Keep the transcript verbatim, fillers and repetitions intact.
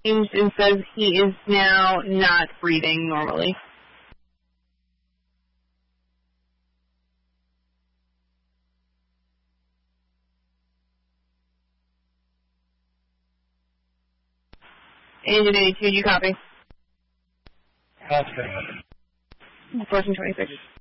changed and says he is now not breathing normally. Engine eighty-two, do you copy? Okay. Approaching twenty-six.